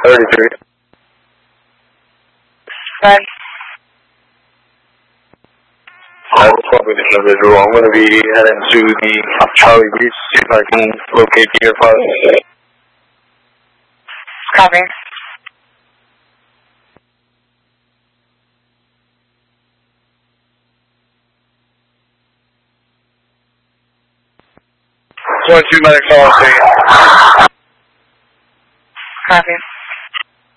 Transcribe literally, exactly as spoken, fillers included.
thirty-three. Right. I was probably this individual. I'm going to be heading to the Charlie Beach, see if I can locate the AirPods. Copy. twenty-two medics on scene. Copy.